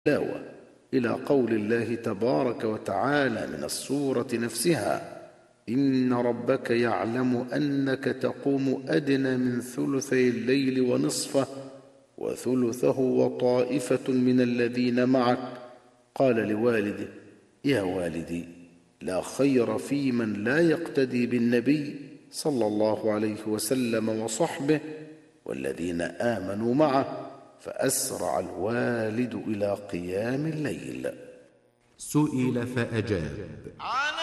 التلاوة إلى قول الله تبارك وتعالى من السورة نفسها: إن ربك يعلم أنك تقوم أدنى من ثلثي الليل ونصفه وثلثه وطائفة من الذين معك. قال لوالده: يا والدي، لا خير في من لا يقتدي بالنبي صلى الله عليه وسلم وصحبه والذين آمنوا معه. فأسرع الوالد إلى قيام الليل. سئل فأجاب: